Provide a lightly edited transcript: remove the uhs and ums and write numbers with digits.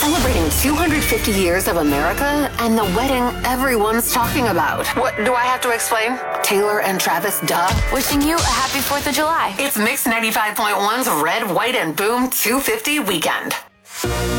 Celebrating 250 years of America and the wedding everyone's talking about. What, do I have to explain? Taylor and Travis, duh. Wishing you a happy 4th of July. It's Mix 95.1's Red, White, and Boom 250 weekend.